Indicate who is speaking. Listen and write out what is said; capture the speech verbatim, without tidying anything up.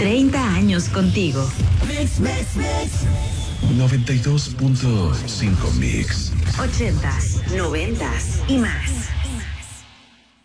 Speaker 1: treinta años contigo.
Speaker 2: Mix, mix, mix.
Speaker 3: noventa y dos punto cinco Mix.
Speaker 1: ochentas, noventas y más.